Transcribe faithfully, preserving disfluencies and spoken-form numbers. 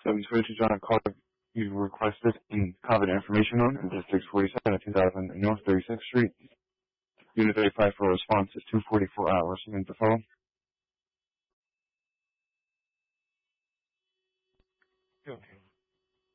seven twenty-two John called you requested in confident information on and six forty-seven at two thousand North thirty-sixth Street. Unit thirty-five for a response is two forty-four hours. You need the phone? Okay.